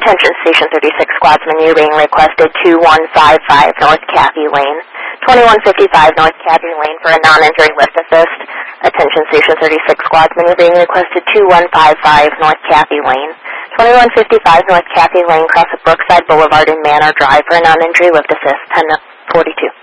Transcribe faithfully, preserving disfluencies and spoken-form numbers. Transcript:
Attention Station thirty-six Squadsman, you're being requested two one five five North Cathy Lane, twenty-one fifty-five North Cathy Lane for a non-injury lift assist. Attention Station thirty-six Squadsman, you're being requested two one five five North Cathy Lane, twenty-one fifty-five North Cathy Lane, cross of Brookside Boulevard in Manor Drive for a non-injury lift assist, ten forty-two.